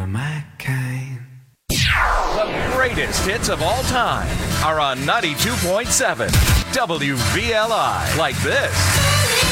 my kind. The greatest hits of all time are on 92.7 WVLI. Like this.